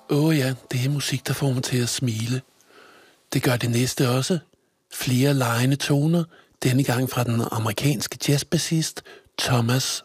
Ja, det er musik, der får mig til at smile. Det gør det næste også. Flere legende toner, denne gang fra den amerikanske jazzbassist Thomas